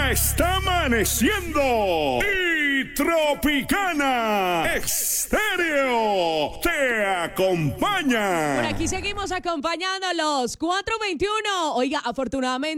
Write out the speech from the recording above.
ya está amaneciendo. Y Tropicana Estéreo te acompaña. Por aquí seguimos acompañándolos. 4:21. Oiga, afortunadamente